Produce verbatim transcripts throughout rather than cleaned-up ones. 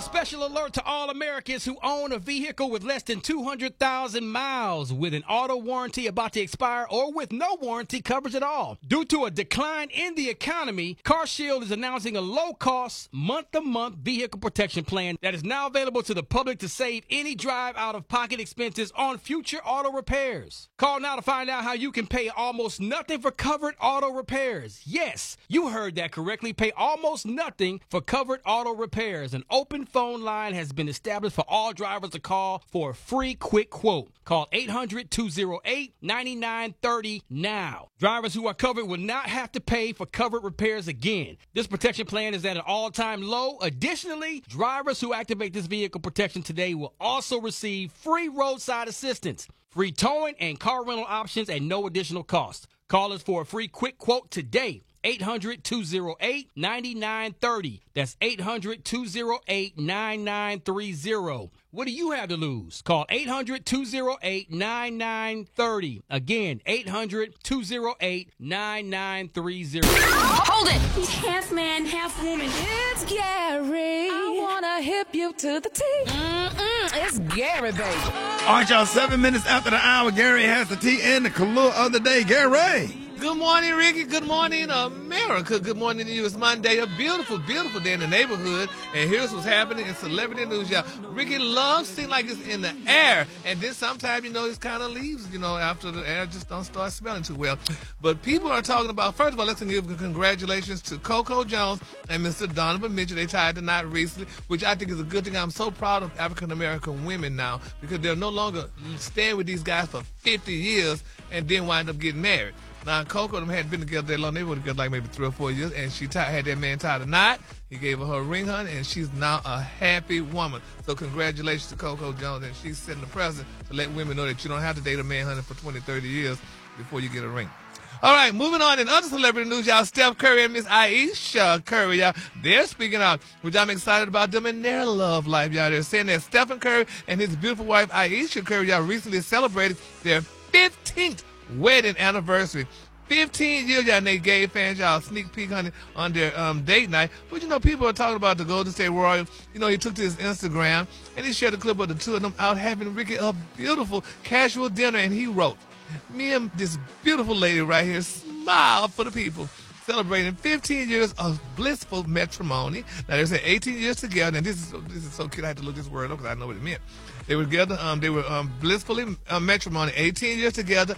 a special alert to all Americans who own a vehicle with less than two hundred thousand miles with an auto warranty about to expire or with no warranty coverage at all. Due to a decline in the economy, CarShield is announcing a low-cost, month-to-month vehicle protection plan that is now available to the public to save any drive out-of-pocket expenses on future auto repairs. Call now to find out how you can pay almost nothing for covered auto repairs. Yes, you heard that correctly. Pay almost nothing for covered auto repairs. An open phone line has been established for all drivers to call for a free quick quote. Call eight hundred, two oh eight, nine nine three oh now. Drivers who are covered will not have to pay for covered repairs again. This protection plan is at an all-time low. Additionally, drivers who activate this vehicle protection today will also receive free roadside assistance, free towing, and car rental options at no additional cost. Call us for a free quick quote today. eight hundred, two oh eight, nine nine three oh. That's eight hundred, two oh eight, nine nine three oh. What do you have to lose? Call eight hundred, two oh eight, nine nine three oh. Again, eight hundred, two oh eight, nine nine three oh. Hold it! He's half man, half woman. It's Gary. I wanna hip you to the T. Mm-mm, it's Gary, baby. All right, y'all, seven minutes after the hour, Gary has the tea and the color of the day. Gary. Good morning, Ricky. Good morning, America. Good morning to you. It's Monday, a beautiful, beautiful day in the neighborhood. And here's what's happening in celebrity news, y'all. Ricky Love seems like it's in the air. And then sometimes, you know, it kind of leaves, you know, after the air just don't start smelling too well. But people are talking about, first of all, let's give congratulations to Coco Jones and Mister Donovan Mitchell. They tied the knot recently, which I think is a good thing. I'm so proud of African-American women now because they're no longer staying with these guys for fifty years and then wind up getting married. Now, Coco and them hadn't been together that long. They were together like maybe three or four years, and she tied, had that man tied a knot. He gave her her ring, honey, and she's now a happy woman. So congratulations to Coco Jones, and she's setting the precedent to let women know that you don't have to date a man, honey, for twenty, thirty years before you get a ring. All right, moving on in other celebrity news, y'all. Steph Curry and Miss Ayesha Curry, y'all, they're speaking out, which I'm excited about them in their love life, y'all. They're saying that Stephen Curry and his beautiful wife Ayesha Curry, y'all, recently celebrated their fifteenth wedding anniversary. fifteen years, y'all, and they gave fans y'all a sneak peek, honey, on their um, date night. But, you know, people are talking about the Golden State Warriors. You know, he took to his Instagram, and he shared a clip of the two of them out having, Ricky, a beautiful casual dinner, and he wrote, me and this beautiful lady right here smile for the people, celebrating fifteen years of blissful matrimony. Now, they said eighteen years together, and this is this is so cute. I had to look this word up because I know what it meant. They were together. Um, they were um, blissfully uh, matrimony, eighteen years together,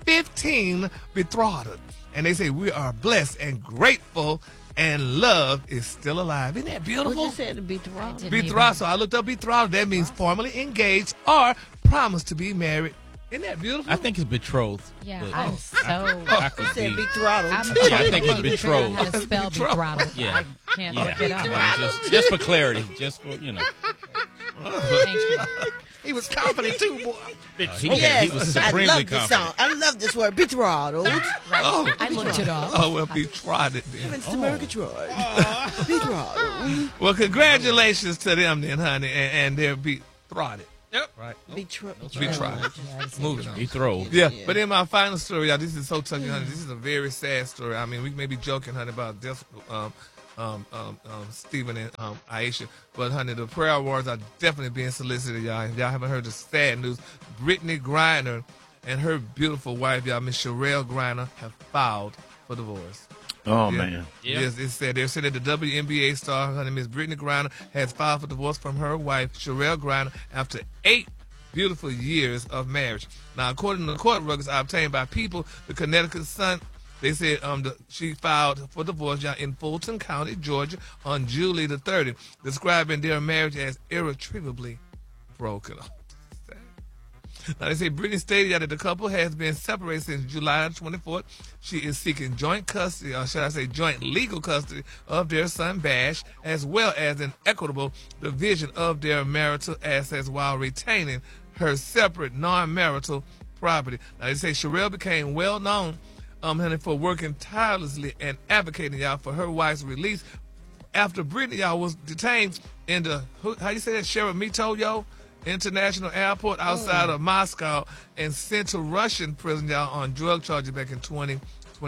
fifteen betrothed. And they say we are blessed and grateful, and love is still alive. Isn't that beautiful? What you said to betrothed? Betrothed. So I looked up betrothed. That means formally engaged or promised to be married. Isn't that beautiful? I think it's betrothed. Yeah, but I'm so. I, I could said be. betrothed. I'm Yeah, I think it's betrothed. How to spell betrothed? Yeah. I can't Yeah. look it up. Yeah, just, just for clarity, just for you know. Thank you. He was confident too, boy. Uh, he, Yes, he was I supremely love this confident. song. I love this word, betrothed. Oh, I looked it up. oh well, betrothed then. It's America Troy. Betrothed. Well, congratulations to them then, honey, and, and they're betrothed. Yep. Right. Betrothed. Betrothed. Moving on. Betrothed. Yeah, but in my final story, y'all, this is so touching, honey. This is a very sad story. I mean, we may be joking, honey, about this, um, um, um, um, Stephen and um, Ayesha, but, honey, the prayer awards are definitely being solicited, y'all. If y'all haven't heard the sad news, Brittany Griner and her beautiful wife, y'all, Miss Sherelle Griner, have filed for divorce. Oh, Yeah. man. Yes, it said they're saying that the W N B A star, honey, Miss Brittany Griner, has filed for divorce from her wife, Sherelle Griner, after eight beautiful years of marriage. Now, according to the court records obtained by People, the Connecticut Sun, they said um the, she filed for divorce y'all, in Fulton County, Georgia, on July the thirtieth, describing their marriage as irretrievably broken. Now, they say Brittany stated that the couple has been separated since July twenty-fourth. She is seeking joint custody, or should I say joint legal custody, of their son Bash, as well as an equitable division of their marital assets while retaining her separate non-marital property. Now, they say Sherelle became well known um, honey, for working tirelessly and advocating, y'all, for her wife's release after Brittany, y'all, was detained in the, how you say that, Sheremetyevo, yo? International Airport outside of Moscow and sent to Russian prison, y'all, on drug charges back in twenty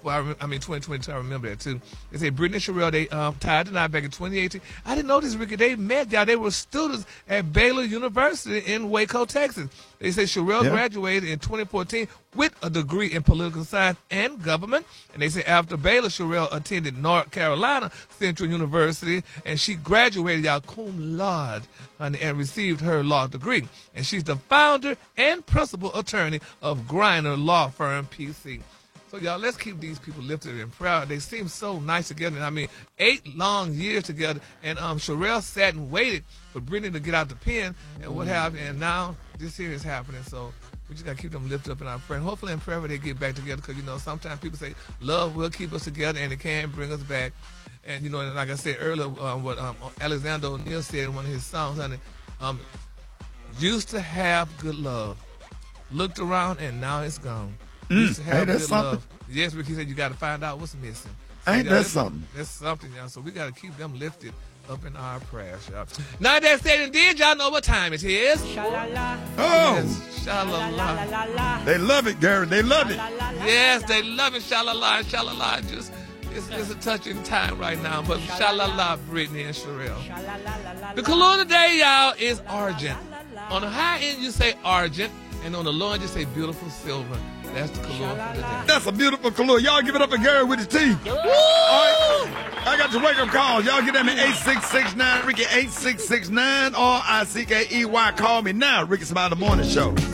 Well, I, rem- I mean, twenty twenty-two, I remember that, too. They say Brittany and Sherelle, they um, tied the knot back in twenty eighteen. I didn't know this, Ricky. They met, y'all. They were students at Baylor University in Waco, Texas. They say Sherelle Yeah. graduated in twenty fourteen with a degree in political science and government. And they say after Baylor, Sherelle attended North Carolina Central University, and she graduated, y'all, cum laude, honey, and received her law degree. And she's the founder and principal attorney of Griner Law Firm, P C. So, y'all, let's keep these people lifted and proud. They seem so nice together. I mean, eight long years together. And um, Sherelle sat and waited for Brittany to get out the pen and what have you. And now this here is happening. So we just got to keep them lifted up in our prayer. And hopefully in prayer they get back together because, you know, sometimes people say love will keep us together and it can bring us back. And, you know, and like I said earlier, um, what um, Alexander O'Neal said in one of his songs, honey, um, used to have good love. Looked around and now it's gone. Used to have ain't that good something? love. Yes, Ricky said you got to find out what's missing. So, Ain't y'all, that that's- something? That's something, y'all. So we got to keep them lifted up in our prayers, y'all. Now that said and did, y'all know what time it is. Oh, Yes, sha-la-la. they love it, Gary. They love it. Yes, they love it, sha-la-la. Sha-la-la. Just, it's, it's a touching time right now. But sha-la-la, Brittany and Sherelle. The color today, y'all, is argent. On the high end, you say argent. And on the low end, you say beautiful silver. That's the color for today. That's a beautiful color. Y'all give it up for Gary with the T. All right. I got your wake-up calls. Y'all get them at eight six six nine, Ricky, eight six six nine, R I C K E Y. Call me now, Ricky Smiley Morning Show.